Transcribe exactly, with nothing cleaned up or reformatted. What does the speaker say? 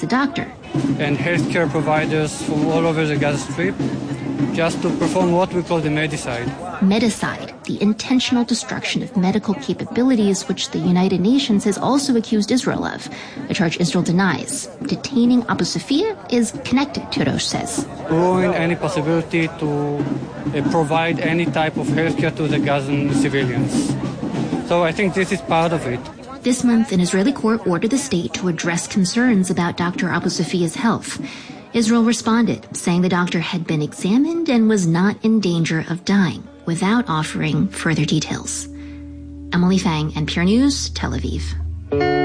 the doctor. And healthcare providers from all over the Gaza Strip just to perform what we call the medicide. Medicide, the intentional destruction of medical capabilities, which the United Nations has also accused Israel of, a charge Israel denies. Detaining Abu Safia is connected, Tirosh says. Ruin any possibility to uh, provide any type of healthcare to the Gazan civilians. So I think this is part of it. This month, an Israeli court ordered the state to address concerns about Doctor Abu Safia's health. Israel responded, saying the doctor had been examined and was not in danger of dying, without offering further details. Emily Fang, N P R News, Tel Aviv.